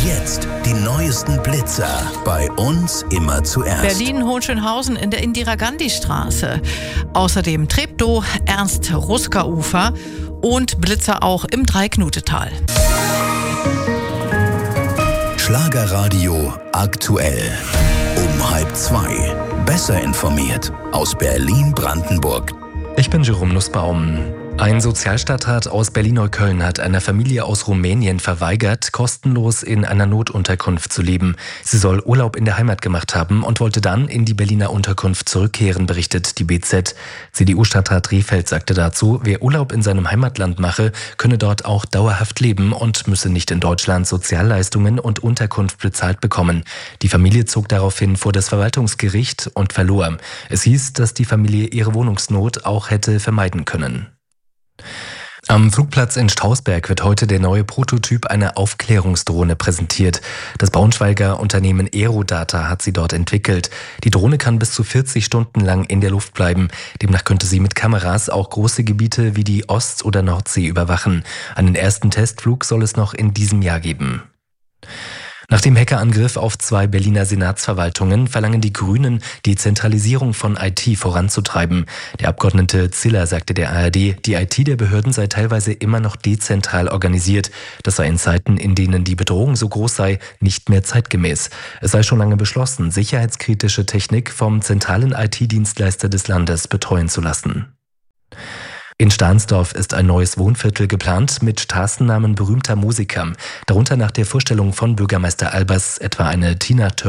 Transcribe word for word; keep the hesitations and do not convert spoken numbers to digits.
jetzt die neuesten Blitzer. Bei uns immer zuerst. Berlin-Hohenschönhausen in der Indira-Gandhi-Straße. Außerdem Treptow, Ernst-Ruska-Ufer und Blitzer auch im Dreiknutetal. Schlagerradio aktuell. Um halb zwei. Besser informiert aus Berlin-Brandenburg. Ich bin Jerome Nussbaum. Ein Sozialstadtrat aus Berlin-Neukölln hat einer Familie aus Rumänien verweigert, kostenlos in einer Notunterkunft zu leben. Sie soll Urlaub in der Heimat gemacht haben und wollte dann in die Berliner Unterkunft zurückkehren, berichtet die B Z. C D U-Stadtrat Rehfeld sagte dazu, wer Urlaub in seinem Heimatland mache, könne dort auch dauerhaft leben und müsse nicht in Deutschland Sozialleistungen und Unterkunft bezahlt bekommen. Die Familie zog daraufhin vor das Verwaltungsgericht und verlor. Es hieß, dass die Familie ihre Wohnungsnot auch hätte vermeiden können. Am Flugplatz in Strausberg wird heute der neue Prototyp einer Aufklärungsdrohne präsentiert. Das Braunschweiger Unternehmen Aerodata hat sie dort entwickelt. Die Drohne kann bis zu vierzig Stunden lang in der Luft bleiben. Demnach könnte sie mit Kameras auch große Gebiete wie die Ost- oder Nordsee überwachen. Einen ersten Testflug soll es noch in diesem Jahr geben. Nach dem Hackerangriff auf zwei Berliner Senatsverwaltungen verlangen die Grünen, die Zentralisierung von I T voranzutreiben. Der Abgeordnete Ziller sagte der A R D, die I T der Behörden sei teilweise immer noch dezentral organisiert. Das sei in Zeiten, in denen die Bedrohung so groß sei, nicht mehr zeitgemäß. Es sei schon lange beschlossen, sicherheitskritische Technik vom zentralen I T-Dienstleister des Landes betreuen zu lassen. In Stahnsdorf ist ein neues Wohnviertel geplant mit Straßennamen berühmter Musiker. Darunter nach der Vorstellung von Bürgermeister Albers etwa eine Tina Turner.